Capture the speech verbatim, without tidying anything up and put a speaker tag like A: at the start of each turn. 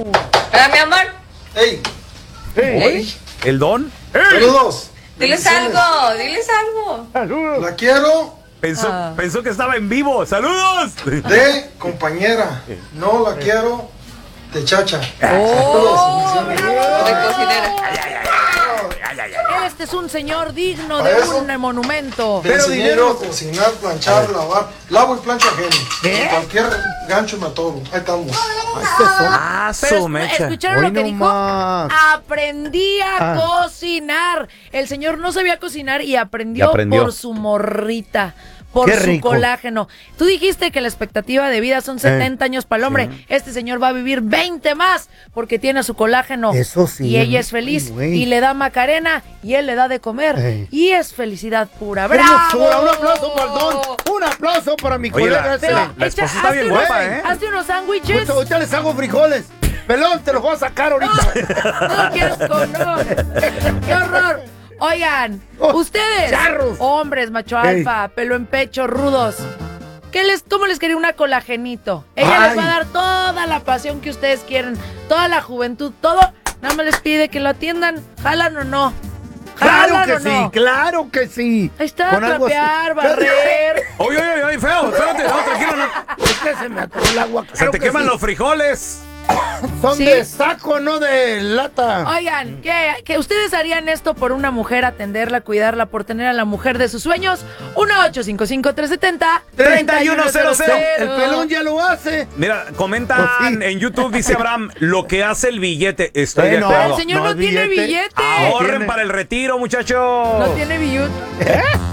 A: ¿Verdad, mi amor?
B: ¡Ey!
C: ¡Ey! ¿El don?
B: ¡Saludos!
A: Diles algo, diles algo.
C: ¡Saludos!
B: La quiero
C: Pensó,
A: Ah.
C: pensó que estaba en vivo. ¡Saludos!
B: de compañera. No la quiero de chacha.
A: Oh,
B: Saludos.
A: bravo. De cocinera.
D: Este es un señor digno
B: Para
D: de
B: eso,
D: un monumento.
B: Te
C: Pero
B: enseñé
C: dinero-
B: a cocinar, planchar, lavar. Lavo y plancho ajeno. En cualquier gancho me atoro. Ahí estamos.
C: ¡Ah,
D: Pero
C: su
D: escu-
C: mecha!
D: ¿escucharon
E: Hoy
D: lo que
E: no
D: dijo?
E: más.
D: Aprendí a
E: Ah.
D: cocinar. El señor no sabía cocinar y aprendió,
C: Y aprendió.
D: por su morrita. Por
E: Qué
D: su
E: rico.
D: colágeno. Tú dijiste que la expectativa de vida son setenta años para el hombre. Este señor va a vivir veinte más porque tiene su colágeno.
E: Eso sí.
D: Y ella es feliz.
E: Ay, güey.
D: Y le da Macarena y él le da de comer.
E: Ey.
D: Y es felicidad pura.
E: ¡Qué
D: ¡Bravo!
E: hermosura! Un aplauso para el don. Un aplauso para mi
C: Oye,
E: colega
C: la-
E: ese.
D: Pero
C: la
D: echa-
C: esposa está
D: hazte
C: bien
D: unos-
C: guapa, ¿eh?
D: Hazte unos sándwiches.
E: Ahorita, ahorita les hago frijoles. Pelón, te los voy a sacar ahorita.
D: No, qué asco, no. Qué horror. Oigan,
E: Oh,
D: ustedes,
E: charros.
D: hombres, macho
E: Ey.
D: alfa, pelo en pecho, rudos. ¿Qué les, ¿Cómo les quería una colagenito? Ella
E: Ay.
D: les va a dar toda la pasión que ustedes quieren, toda la juventud, todo. Nada más les pide que lo atiendan, jalan o no.
E: Claro
D: ¿Jalan
E: que
D: o
E: sí,
D: no?
E: claro que sí.
D: Ahí está,
E: Con algo así.
D: trapear, barrer.
C: Oye, oye, oye, feo, espérate, no, tranquilo, no.
E: Es que se me atoró el agua.
C: Se
E: Claro
C: te
E: que
C: queman
E: sí.
C: los frijoles.
E: Son
D: Sí.
E: de saco, no de lata.
D: Oigan, ¿qué, qué ustedes harían esto por una mujer, atenderla, cuidarla, por tener a la mujer de sus sueños? uno ocho cinco cinco, tres siete cero,
C: treinta y uno cero cero.
E: El pelón ya lo hace.
C: Mira, comentan
E: Pues sí.
C: en YouTube, dice Abraham, lo que hace el billete. Estoy de
E: Eh, no.
C: acuerdo.
D: El señor no,
E: No,
D: tiene
E: billete.
D: billete.
C: Ahorren
E: tiene.
C: para el retiro, muchachos.
D: No tiene billete.